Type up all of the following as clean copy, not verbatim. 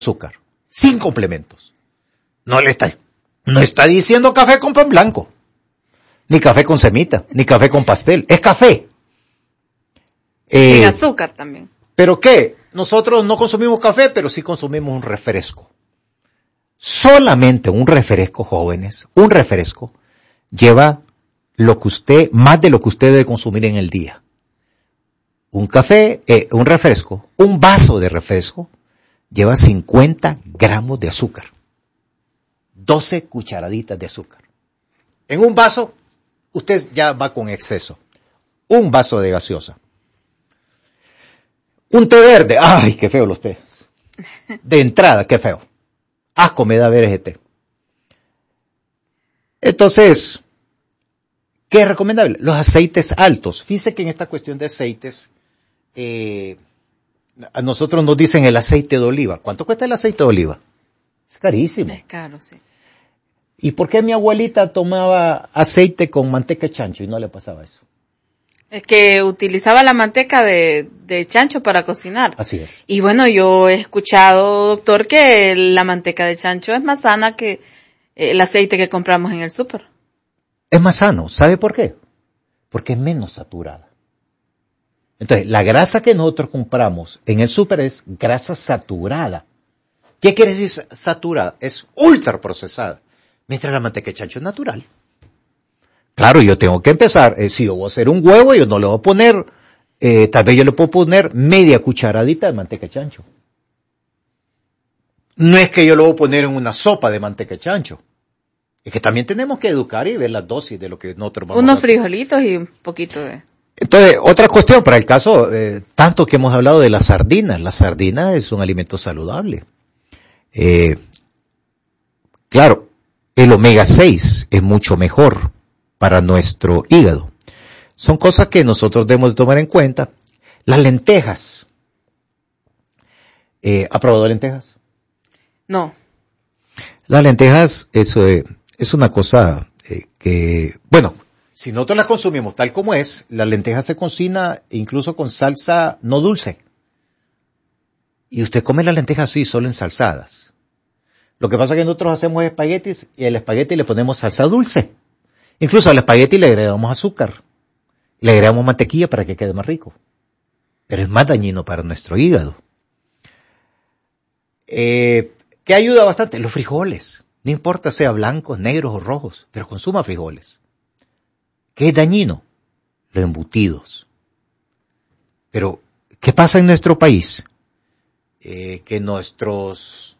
azúcar, sin complementos. No está diciendo café con pan blanco, ni café con semita, ni café con pastel, es café. Sin azúcar también. ¿Pero qué? Nosotros no consumimos café, pero sí consumimos un refresco. Solamente un refresco, jóvenes, un refresco lleva más de lo que usted debe consumir en el día. Un refresco, un vaso de refresco lleva 50 gramos de azúcar. 12 cucharaditas de azúcar. En un vaso, usted ya va con exceso. Un vaso de gaseosa. Un té verde. ¡Ay, qué feo los tés! De entrada, qué feo. Asco me da ver ese té. Entonces, ¿qué es recomendable? Los aceites altos. Fíjese que en esta cuestión de aceites, a nosotros nos dicen el aceite de oliva. ¿Cuánto cuesta el aceite de oliva? Es carísimo. Es caro, sí. ¿Y por qué mi abuelita tomaba aceite con manteca de chancho y no le pasaba eso? Es que utilizaba la manteca de chancho para cocinar. Así es. Y bueno, yo he escuchado, doctor, que la manteca de chancho es más sana que el aceite que compramos en el súper. Es más sano. ¿Sabe por qué? Porque es menos saturada. Entonces, la grasa que nosotros compramos en el súper es grasa saturada. ¿Qué quiere decir saturada? Es ultra procesada. Mientras la manteca de chancho es natural. Claro, yo tengo que empezar, si yo voy a hacer un huevo, yo no le voy a poner, tal vez yo le puedo poner media cucharadita de manteca de chancho. No es que yo lo voy a poner en una sopa de manteca de chancho. Es que también tenemos que educar y ver las dosis de lo que nosotros vamos a hacer. Unos frijolitos y un poquito de... Entonces, otra cuestión para el caso, tanto que hemos hablado de las sardinas. La sardina es un alimento saludable. Claro, el omega 6 es mucho mejor para nuestro hígado. Son cosas que nosotros debemos de tomar en cuenta. Las lentejas. ¿Ha probado lentejas? No. Las lentejas es una cosa que, bueno, si nosotros las consumimos tal como es, la lenteja se cocina incluso con salsa no dulce. Y usted come las lentejas así, solo ensalzadas. Lo que pasa es que nosotros hacemos espaguetis y al espagueti le ponemos salsa dulce. Incluso al espagueti le agregamos azúcar, le agregamos mantequilla para que quede más rico. Pero es más dañino para nuestro hígado. ¿Qué ayuda bastante? Los frijoles. No importa sea blancos, negros o rojos, pero consuma frijoles. ¿Qué es dañino? Los embutidos. Pero, ¿qué pasa en nuestro país? Que nuestros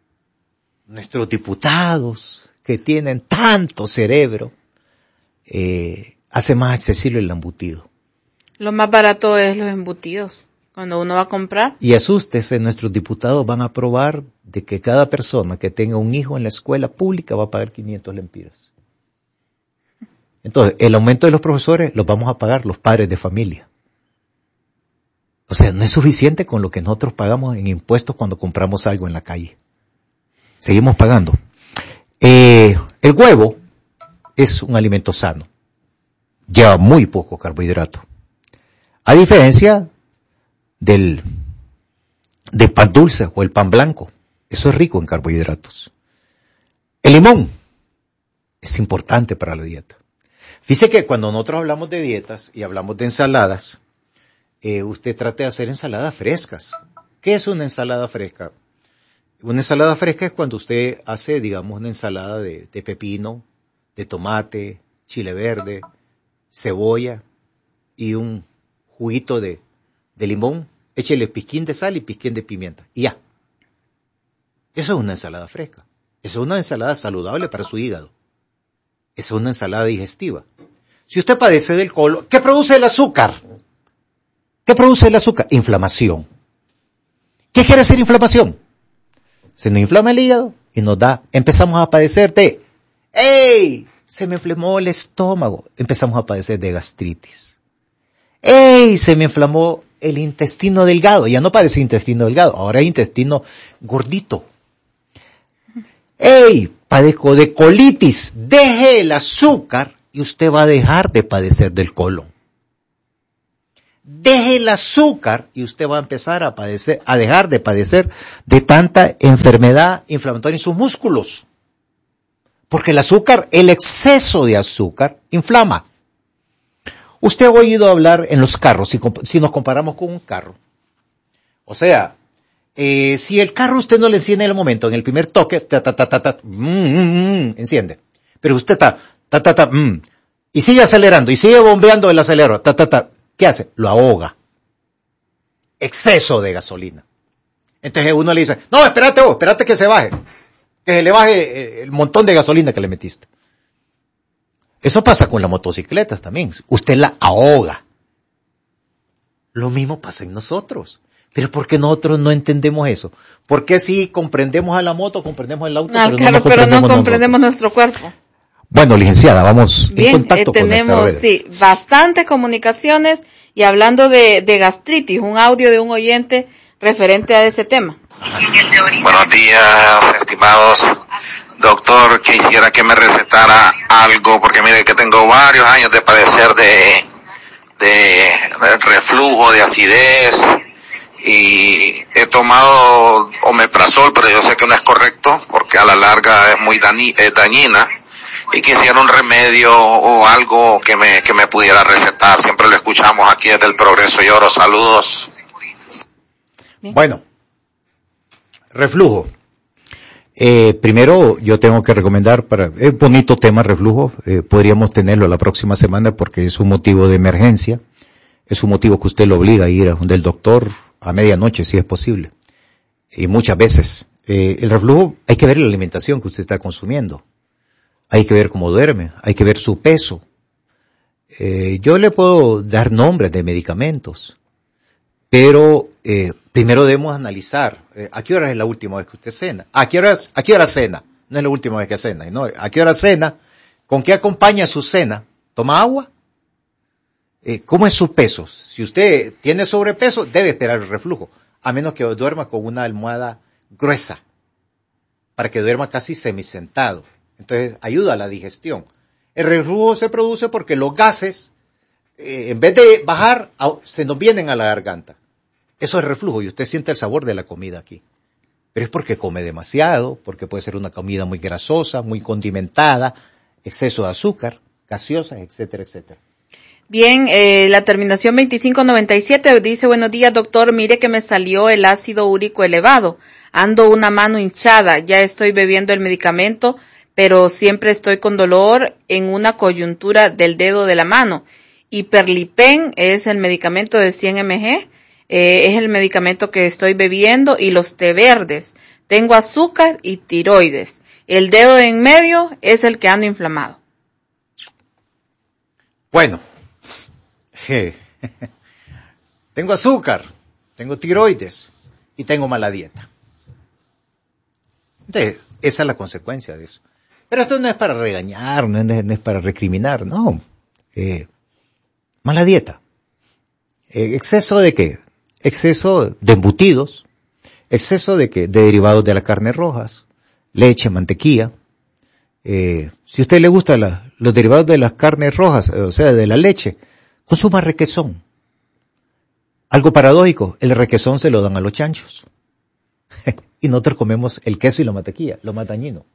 diputados, que tienen tanto cerebro, hace más accesible el embutido. Lo más barato es los embutidos, cuando uno va a comprar. Y asústese, nuestros diputados van a aprobar de que cada persona que tenga un hijo en la escuela pública va a pagar 500 lempiras. Entonces, el aumento de los profesores los vamos a pagar los padres de familia. O sea, no es suficiente con lo que nosotros pagamos en impuestos cuando compramos algo en la calle. Seguimos pagando. El huevo es un alimento sano. Lleva muy poco carbohidrato. A diferencia del pan dulce o el pan blanco. Eso es rico en carbohidratos. El limón es importante para la dieta. Fíjese que cuando nosotros hablamos de dietas y hablamos de ensaladas, usted trate de hacer ensaladas frescas. ¿Qué es una ensalada fresca? Una ensalada fresca es cuando usted hace, digamos, una ensalada de pepino, de tomate, chile verde, cebolla y un juguito de limón. Échele pizquín de sal y pizquín de pimienta. Y ya. Eso es una ensalada fresca. Eso es una ensalada saludable para su hígado. Eso es una ensalada digestiva. Si usted padece del colon, ¿qué produce el azúcar? ¿Qué produce el azúcar? Inflamación. ¿Qué quiere decir inflamación? Se nos inflama el hígado y empezamos a padecer de, ¡ey! Se me inflamó el estómago. Empezamos a padecer de gastritis. ¡Ey! Se me inflamó el intestino delgado. Ya no parece intestino delgado, ahora es intestino gordito. ¡Ey! Padezco de colitis. Deje el azúcar y usted va a dejar de padecer del colon. deje el azúcar y usted va a empezar a dejar de padecer de tanta enfermedad inflamatoria en sus músculos. Porque el azúcar, el exceso de azúcar, inflama. Usted ha oído hablar en los carros, si nos comparamos con un carro. O sea, si el carro usted no le enciende en el momento, en el primer toque, enciende. Pero usted y sigue acelerando, y sigue bombeando el acelerador, ¿qué hace? Lo ahoga. Exceso de gasolina. Entonces uno le dice, no, espérate que se baje. Que se le baje el montón de gasolina que le metiste. Eso pasa con las motocicletas también. Usted la ahoga. Lo mismo pasa en nosotros. Pero ¿por qué nosotros no entendemos eso? ¿Por qué si comprendemos a la moto, comprendemos el auto, pero no comprendemos nuestro cuerpo? Bueno, licenciada, vamos bien, en contacto tenemos, sí, bastantes comunicaciones y hablando de gastritis, un audio de un oyente referente a ese tema. Buenos días, estimados. Doctor, quisiera que me recetara algo, porque mire que tengo varios años de padecer de reflujo, de acidez, y he tomado omeprazol, pero yo sé que no es correcto, porque a la larga es muy dañina, y quisiera un remedio o algo que me pudiera recetar. Siempre lo escuchamos aquí desde el Progreso y Oro. Saludos. Bueno, reflujo. Primero yo tengo que recomendar es bonito tema reflujo, podríamos tenerlo la próxima semana porque es un motivo de emergencia, es un motivo que usted lo obliga a ir a donde el doctor a medianoche si es posible. Y muchas veces, el reflujo hay que ver la alimentación que usted está consumiendo, hay que ver cómo duerme, hay que ver su peso. Yo le puedo dar nombres de medicamentos, pero primero debemos analizar a qué hora es la última vez que usted cena. ¿A qué hora cena? No es la última vez que cena, no. ¿A qué hora cena? ¿Con qué acompaña su cena? ¿Toma agua? ¿Cómo es su peso? Si usted tiene sobrepeso, debe esperar el reflujo, a menos que duerma con una almohada gruesa, para que duerma casi semisentado. Entonces ayuda a la digestión. El reflujo se produce porque los gases, en vez de bajar, se nos vienen a la garganta. Eso es reflujo y usted siente el sabor de la comida aquí. Pero es porque come demasiado, porque puede ser una comida muy grasosa, muy condimentada, exceso de azúcar, gaseosas, etcétera, etcétera. Bien, la terminación 2597 dice, buenos días doctor, mire que me salió el ácido úrico elevado, ando una mano hinchada, ya estoy bebiendo el medicamento, pero siempre estoy con dolor en una coyuntura del dedo de la mano. Hiperlipen es el medicamento de 100 mg, es el medicamento que estoy bebiendo y los té verdes. Tengo azúcar y tiroides. El dedo de en medio es el que ando inflamado. Bueno, tengo azúcar, tengo tiroides y tengo mala dieta. Entonces, esa es la consecuencia de eso. Pero esto no es para regañar, no es para recriminar, no. Mala dieta. ¿Exceso de qué? Exceso de embutidos, exceso de qué? De derivados de las carnes rojas, leche, mantequilla. Si a usted le gustan los derivados de las carnes rojas, o sea, de la leche, consuma requesón. Algo paradójico, el requesón se lo dan a los chanchos. Y nosotros comemos el queso y la mantequilla, lo más dañino.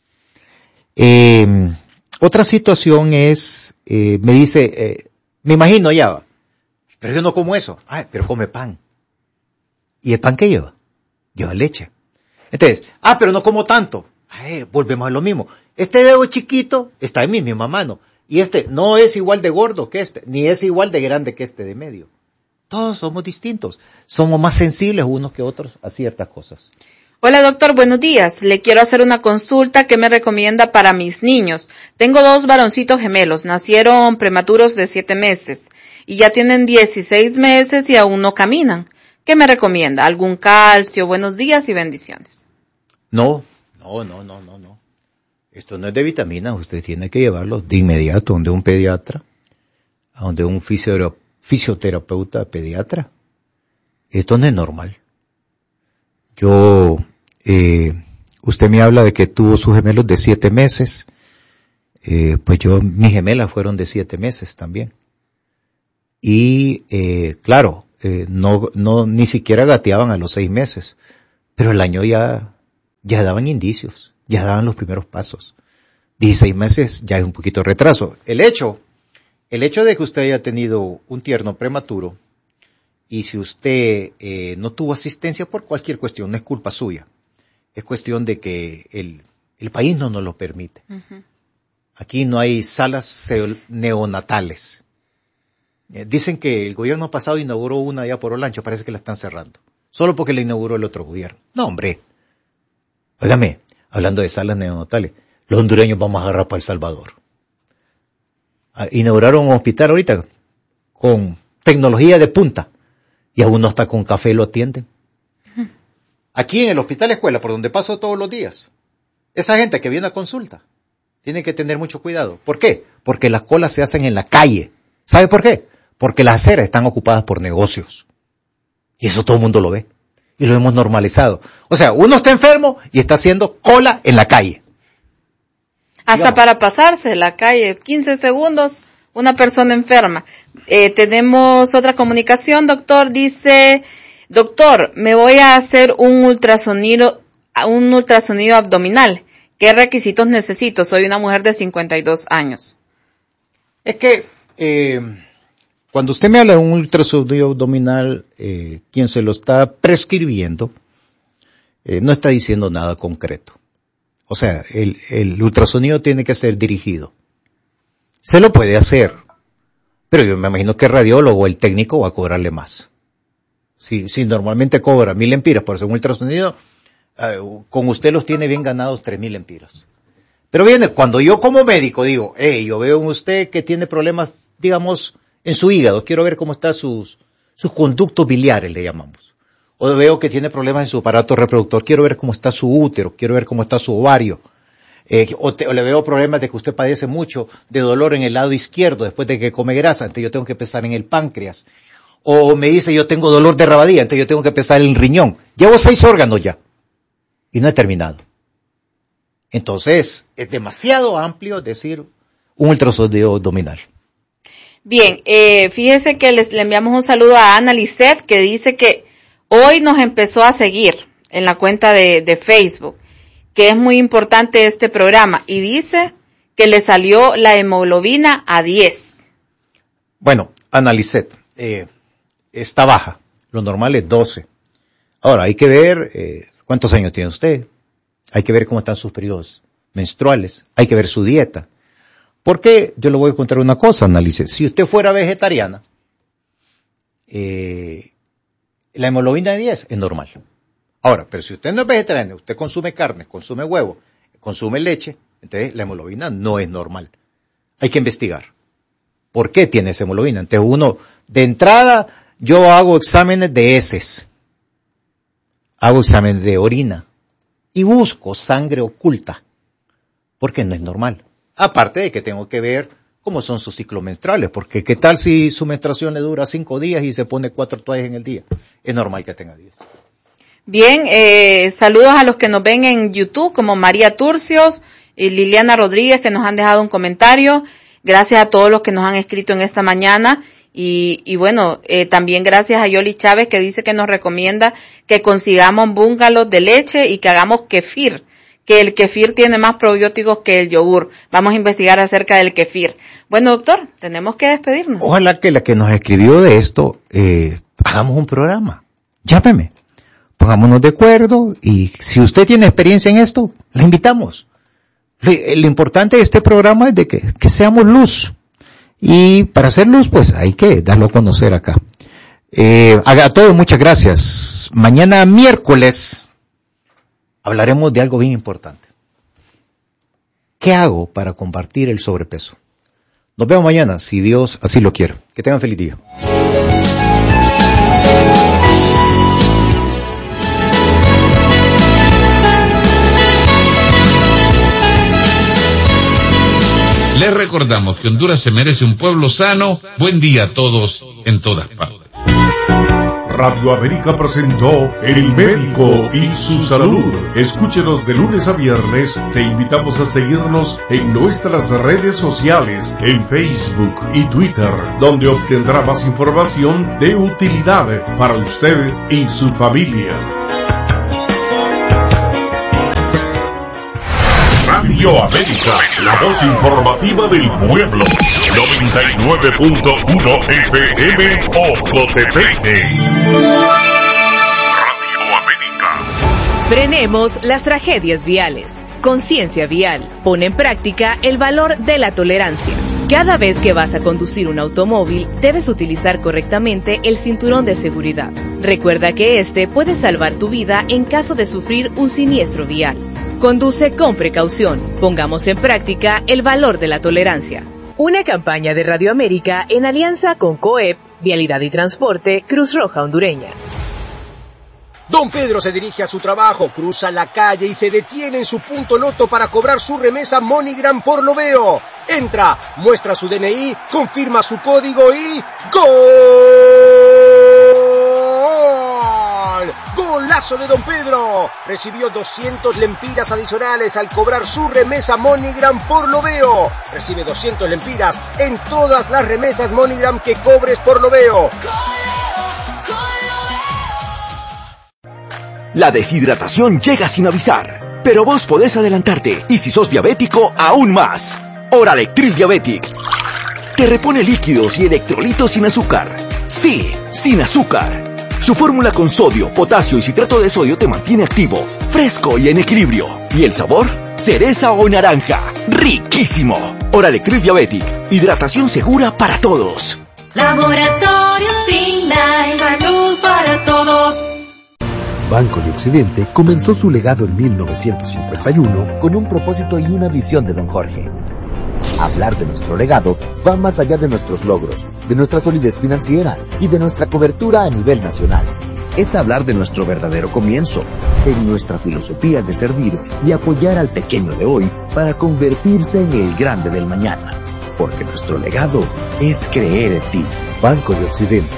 Otra situación es, me dice, me imagino ya, pero yo no como eso. Pero come pan. ¿Y el pan qué lleva? Lleva leche. Entonces, pero no como tanto. Volvemos a lo mismo. Este dedo chiquito está en mi misma mano. Y este no es igual de gordo que este, ni es igual de grande que este de medio. Todos somos distintos. Somos más sensibles unos que otros a ciertas cosas. Hola doctor, buenos días. Le quiero hacer una consulta que me recomienda para mis niños. Tengo 2 varoncitos gemelos, nacieron prematuros de 7 meses y ya tienen 16 meses y aún no caminan. ¿Qué me recomienda? ¿Algún calcio? Buenos días y bendiciones. No. Esto no es de vitaminas, usted tiene que llevarlos de inmediato donde un pediatra, a donde un fisioterapeuta pediatra. Esto no es normal. Usted me habla de que tuvo sus gemelos de 7 meses, pues mis gemelas fueron de 7 meses también. y claro, no ni siquiera gateaban a los 6 meses, pero el año ya daban indicios, ya daban los primeros pasos. 16 meses ya es un poquito de retraso. El hecho de que usted haya tenido un tierno prematuro, y si usted no tuvo asistencia por cualquier cuestión, no es culpa suya, es cuestión de que el país no nos lo permite. Uh-huh. Aquí no hay salas neonatales. Dicen que el gobierno pasado inauguró una allá por Olancho, parece que la están cerrando, solo porque la inauguró el otro gobierno. No, hombre. Óigame, hablando de salas neonatales, los hondureños vamos a agarrar para El Salvador. Inauguraron un hospital ahorita con tecnología de punta y aún no está con café lo atienden. Aquí en el hospital escuela, por donde paso todos los días, esa gente que viene a consulta tiene que tener mucho cuidado. ¿Por qué? Porque las colas se hacen en la calle. ¿Sabe por qué? Porque las aceras están ocupadas por negocios. Y eso todo el mundo lo ve. Y lo hemos normalizado. O sea, uno está enfermo y está haciendo cola en la calle. Hasta digamos, para pasarse la calle, 15 segundos, una persona enferma. Tenemos otra comunicación, doctor. Dice, doctor, me voy a hacer un ultrasonido abdominal. ¿Qué requisitos necesito? Soy una mujer de 52 años. Es que cuando usted me habla de un ultrasonido abdominal, quien se lo está prescribiendo, no está diciendo nada concreto. O sea, el ultrasonido tiene que ser dirigido. Se lo puede hacer, pero yo me imagino que el radiólogo, el técnico, va a cobrarle más. Si normalmente cobra 1,000 lempiras por hacer un ultrasonido, con usted los tiene bien ganados 3,000 lempiras. Pero viene, cuando yo como médico digo, yo veo en usted que tiene problemas, digamos, en su hígado, quiero ver cómo están sus conductos biliares, le llamamos. O veo que tiene problemas en su aparato reproductor, quiero ver cómo está su útero, quiero ver cómo está su ovario. O le veo problemas de que usted padece mucho de dolor en el lado izquierdo después de que come grasa, entonces yo tengo que pesar en el páncreas. O me dice yo tengo dolor de rabadilla, entonces yo tengo que pesar en el riñón. Llevo 6 órganos ya. Y no he terminado. Entonces, es demasiado amplio decir un ultrasonido abdominal. Bien, fíjese que le enviamos un saludo a Ana Lisset, que dice que hoy nos empezó a seguir en la cuenta de Facebook, que es muy importante este programa, y dice que le salió la hemoglobina a 10. Bueno, Ana Lisset, está baja, lo normal es 12. Ahora, hay que ver cuántos años tiene usted, hay que ver cómo están sus periodos menstruales, hay que ver su dieta. Porque yo le voy a contar una cosa, Ana Lisset, si usted fuera vegetariana, la hemoglobina de 10 es normal. Ahora, pero si usted no es vegetariano, usted consume carne, consume huevo, consume leche, entonces la hemoglobina no es normal. Hay que investigar. ¿Por qué tiene esa hemoglobina? Entonces uno, de entrada, yo hago exámenes de heces, hago exámenes de orina y busco sangre oculta, porque no es normal. Aparte de que tengo que ver cómo son sus ciclos menstruales, porque ¿qué tal si su menstruación le dura 5 días y se pone 4 toallas en el día? Es normal que tenga 10. Bien, saludos a los que nos ven en YouTube, como María Turcios y Liliana Rodríguez, que nos han dejado un comentario. Gracias a todos los que nos han escrito en esta mañana. Y bueno, también gracias a Yoli Chávez, que dice que nos recomienda que consigamos bungalows de leche y que hagamos kefir, que el kefir tiene más probióticos que el yogur. Vamos a investigar acerca del kefir. Bueno, doctor, tenemos que despedirnos. Ojalá que la que nos escribió de esto, hagamos un programa. Llámeme. Pongámonos de acuerdo y si usted tiene experiencia en esto, la invitamos. Lo importante de este programa es de que seamos luz. Y para hacer luz, pues hay que darlo a conocer acá. A todos muchas gracias. Mañana miércoles hablaremos de algo bien importante. ¿Qué hago para combatir el sobrepeso? Nos vemos mañana, si Dios así lo quiere. Que tengan feliz día. Les recordamos que Honduras se merece un pueblo sano. Buen día a todos en todas partes. Radio América presentó El Médico y su Salud. Escúchenos de lunes a viernes. Te invitamos a seguirnos en nuestras redes sociales, en Facebook y Twitter, donde obtendrá más información de utilidad para usted y su familia. Radio América, la voz informativa del pueblo. 99.1 FM Ocotepeque. Radio América. Frenemos las tragedias viales. Conciencia vial. Pone en práctica el valor de la tolerancia. Cada vez que vas a conducir un automóvil, debes utilizar correctamente el cinturón de seguridad. Recuerda que este puede salvar tu vida en caso de sufrir un siniestro vial. Conduce con precaución. Pongamos en práctica el valor de la tolerancia. Una campaña de Radio América en alianza con COEP, Vialidad y Transporte, Cruz Roja Hondureña. Don Pedro se dirige a su trabajo, cruza la calle y se detiene en su punto loto para cobrar su remesa MoneyGram por Lo Veo. Entra, muestra su DNI, confirma su código y ¡gol! ¡Golazo de Don Pedro! Recibió 200 lempiras adicionales al cobrar su remesa MoneyGram por Lo Veo. Recibe 200 lempiras en todas las remesas MoneyGram que cobres por Lo Veo. La deshidratación llega sin avisar, pero vos podés adelantarte, y si sos diabético, aún más. Oralectril Diabetic te repone líquidos y electrolitos sin azúcar. Sí, sin azúcar. Su fórmula con sodio, potasio y citrato de sodio te mantiene activo, fresco y en equilibrio. ¿Y el sabor? Cereza o naranja. ¡Riquísimo! Oralectril Diabetic, hidratación segura para todos. Laboratorio Sinlay, salud para todos. Banco de Occidente comenzó su legado en 1951 con un propósito y una visión de Don Jorge. Hablar de nuestro legado va más allá de nuestros logros, de nuestra solidez financiera y de nuestra cobertura a nivel nacional. Es hablar de nuestro verdadero comienzo, en nuestra filosofía de servir y apoyar al pequeño de hoy para convertirse en el grande del mañana. Porque nuestro legado es creer en ti. Banco de Occidente,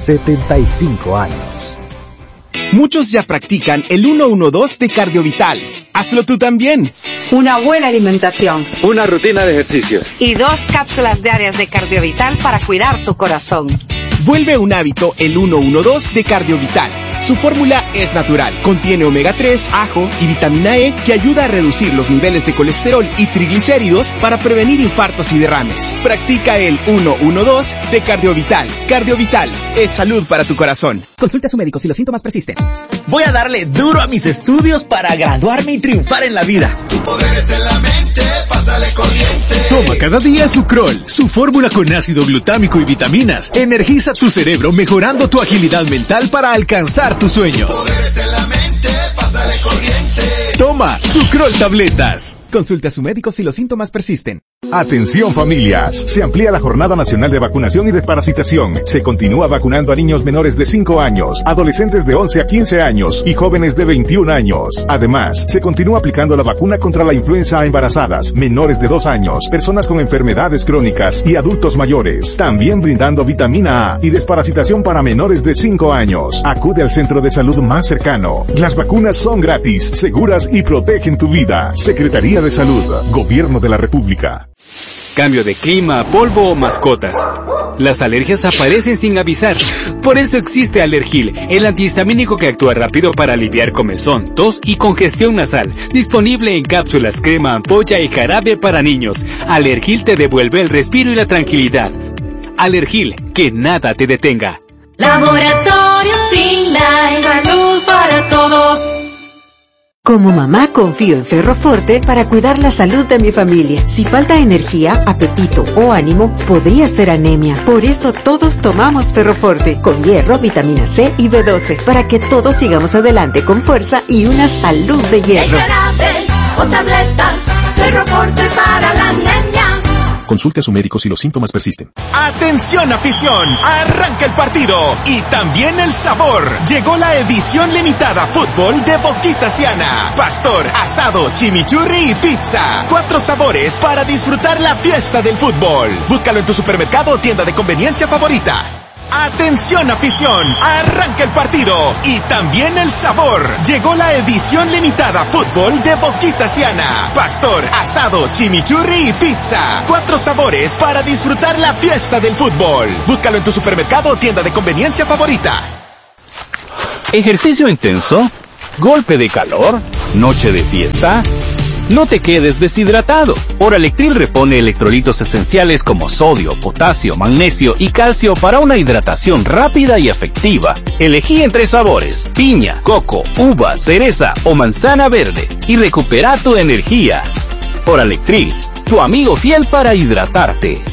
75 años. Muchos ya practican el 112 de Cardiovital. Hazlo tú también. Una buena alimentación. Una rutina de ejercicio. Y 2 cápsulas diarias de Cardiovital para cuidar tu corazón. Vuelve un hábito el 112 de Cardiovital. Su fórmula es natural. Contiene omega 3, ajo y vitamina E que ayuda a reducir los niveles de colesterol y triglicéridos para prevenir infartos y derrames. Practica el 112 de Cardiovital. Cardiovital es salud para tu corazón. Consulte a su médico si los síntomas persisten. Voy a darle duro a mis estudios para graduarme y triunfar en la vida. Tu poder está en la mente, pásale corriente. Toma cada día Sucrol, su fórmula con ácido glutámico y vitaminas. Energiza tu cerebro mejorando tu agilidad mental para alcanzar tus sueños. Tu poder está en la mente, pásale corriente. Toma Sucrol tabletas. Consulte a su médico si los síntomas persisten. Atención familias, se amplía la Jornada Nacional de Vacunación y Desparasitación. Se continúa vacunando a niños menores de 5 años, adolescentes de 11 a 15 años y jóvenes de 21 años. Además, se continúa aplicando la vacuna contra la influenza a embarazadas, menores de 2 años, personas con enfermedades crónicas y adultos mayores. También brindando vitamina A y desparasitación para menores de 5 años. Acude al centro de salud más cercano. Las vacunas son gratis, seguras y protegen tu vida. Secretaría de Salud, Gobierno de la República. Cambio de clima, polvo o mascotas. Las alergias aparecen sin avisar. Por eso existe Alergil, el antihistamínico que actúa rápido para aliviar comezón, tos y congestión nasal. Disponible en cápsulas, crema, ampolla y jarabe para niños. Alergil te devuelve el respiro y la tranquilidad. Alergil, que nada te detenga. Laboratorio Sinlay, salud para todos. Como mamá confío en Ferroforte para cuidar la salud de mi familia. Si falta energía, apetito o ánimo, podría ser anemia. Por eso todos tomamos Ferroforte, con hierro, vitamina C y B12, para que todos sigamos adelante con fuerza y una salud de hierro. O tabletas, Ferroforte para la anemia. Consulte a su médico si los síntomas persisten. ¡Atención afición! ¡Arranca el partido! Y también el sabor. Llegó la edición limitada fútbol de Boquitas Diana. Pastor, asado, chimichurri y pizza. 4 sabores para disfrutar la fiesta del fútbol. Búscalo en tu supermercado o tienda de conveniencia favorita. Atención afición, arranca el partido y también el sabor. Llegó la edición limitada fútbol de Boquita Ciana. Pastor, asado, chimichurri y pizza. 4 sabores para disfrutar la fiesta del fútbol. Búscalo en tu supermercado o tienda de conveniencia favorita. ¿Ejercicio intenso? ¿Golpe de calor? ¿Noche de fiesta? No te quedes deshidratado. Oralectril repone electrolitos esenciales como sodio, potasio, magnesio y calcio para una hidratación rápida y efectiva. Elegí entre sabores: piña, coco, uva, cereza o manzana verde y recupera tu energía. Oralectril, tu amigo fiel para hidratarte.